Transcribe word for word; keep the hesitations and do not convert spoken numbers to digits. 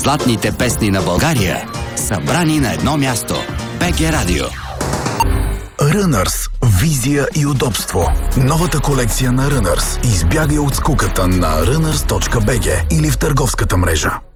Златните песни на България, събрани на едно място. БГ Радио. Runners. Визия и удобство. Новата колекция на Runners. Избягай от скуката на runners точка би джи или в търговската мрежа.